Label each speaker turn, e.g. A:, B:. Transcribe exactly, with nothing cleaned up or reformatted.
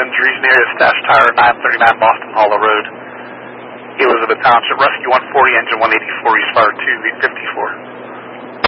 A: injuries near his stash tire, nine thirty-nine Boston Hollow Road, Elizabeth Township. Rescue one forty, engine one eighty-four, he's fired two V fifty-four.